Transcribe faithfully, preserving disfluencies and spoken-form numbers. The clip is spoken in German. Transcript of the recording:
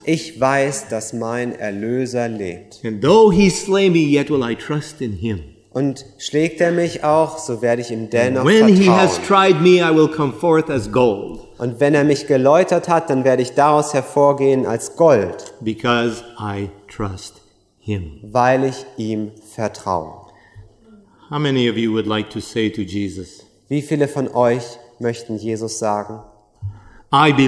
Ich weiß, dass mein Erlöser lebt. And though he slay me, yet will I trust in him. Und schlägt er mich auch, so werde ich ihm dennoch When he has vertrauen. tried me, I will come forth as gold, Und wenn er mich geläutert hat, dann werde ich daraus hervorgehen als Gold, because I trust him. weil ich ihm vertraue. How many of you would like to say to Jesus, Wie viele von euch möchten Jesus sagen? I believe